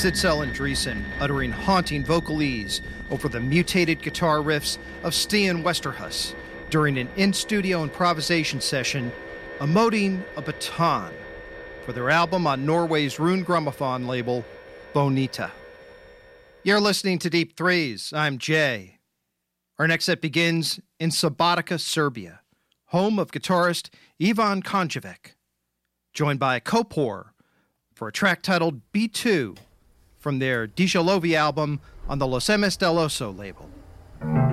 Sitzel and Andreessen uttering haunting vocalese over the mutated guitar riffs of Stian Westerhus during an in-studio improvisation session, emoting a baton for their album on Norway's Rune Gramophone label, Bonita. You're listening to Deep Threes. I'm Jay. Our next set begins in Subotica, Serbia, home of guitarist Ivan Konjevic, joined by Kopor for a track titled B2 from their Dijalovi album on the Los Emes del Oso label.